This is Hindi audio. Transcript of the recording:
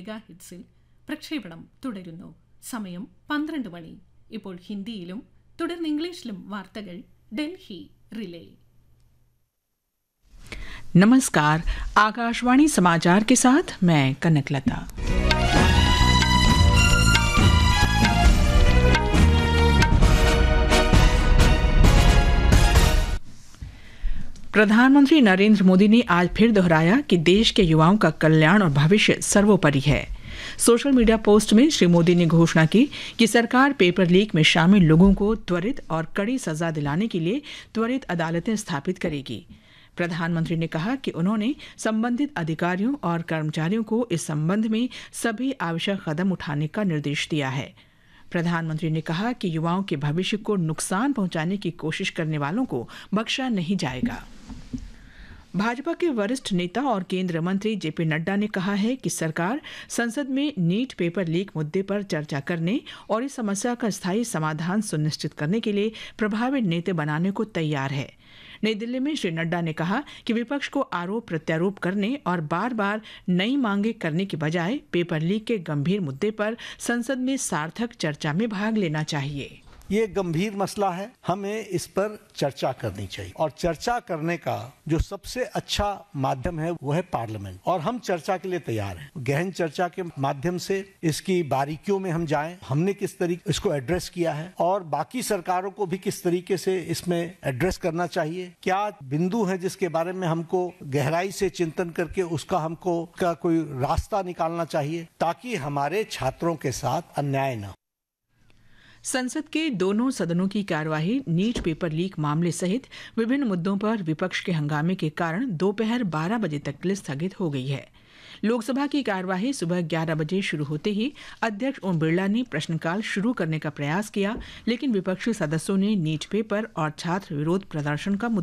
മെഗാഹിറ്റ്സിൽ പ്രക്ഷേപണം തുടരുന്നു. സമയം 12 മണി. ഇപ്പോൾ ഹിന്ദിയിലും തുടർന്ന് ഇംഗ്ലീഷിലും വാർത്തകൾ ഡൽഹി റിലേ. नमस्कार, आकाशवाणी समाचार के साथ मैं कनकलता। प्रधानमंत्री नरेंद्र मोदी ने आज फिर दोहराया कि देश के युवाओं का कल्याण और भविष्य सर्वोपरि है। सोशल मीडिया पोस्ट में श्री मोदी ने घोषणा की कि सरकार पेपर लीक में शामिल लोगों को त्वरित और कड़ी सजा दिलाने के लिए त्वरित अदालतें स्थापित करेगी। प्रधानमंत्री ने कहा कि उन्होंने संबंधित अधिकारियों और कर्मचारियों को इस संबंध में सभी आवश्यक कदम उठाने का निर्देश दिया है। प्रधानमंत्री ने कहा कि युवाओं के भविष्य को नुकसान पहुंचाने की कोशिश करने वालों को बख्शा नहीं जाएगा। भाजपा के वरिष्ठ नेता और केंद्रीय मंत्री जेपी नड्डा ने कहा है कि सरकार संसद में नीट पेपर लीक मुद्दे पर चर्चा करने और इस समस्या का स्थायी समाधान सुनिश्चित करने के लिए प्रभावी नीति बनाने को तैयार है। नई दिल्ली में श्री नड्डा ने कहा कि विपक्ष को आरोप प्रत्यारोप करने और बार बार नई मांगे करने के बजाय पेपर लीक के गंभीर मुद्दे पर संसद में सार्थक चर्चा में भाग लेना चाहिए। ये गंभीर मसला है, हमें इस पर चर्चा करनी चाहिए और चर्चा करने का जो सबसे अच्छा माध्यम है वो है पार्लियामेंट, और हम चर्चा के लिए तैयार हैं। गहन चर्चा के माध्यम से इसकी बारीकियों में हम जाएं, हमने किस तरीके इसको एड्रेस किया है और बाकी सरकारों को भी किस तरीके से इसमें एड्रेस करना चाहिए, क्या बिंदु है जिसके बारे में हमको गहराई से चिंतन करके उसका हमको का कोई रास्ता निकालना चाहिए ताकि हमारे छात्रों के साथ अन्याय न हो। संसद के दोनों सदनों की कार्यवाही नीट पेपर लीक मामले सहित विभिन्न मुद्दों पर विपक्ष के हंगामे के कारण दोपहर 12 बजे तक के लिए स्थगित हो गई है। लोकसभा की कार्यवाही सुबह 11 बजे शुरू होते ही अध्यक्ष ओम बिरला ने प्रश्नकाल शुरू करने का प्रयास किया, लेकिन विपक्षी सदस्यों ने नीट पेपर और छात्र विरोध प्रदर्शन का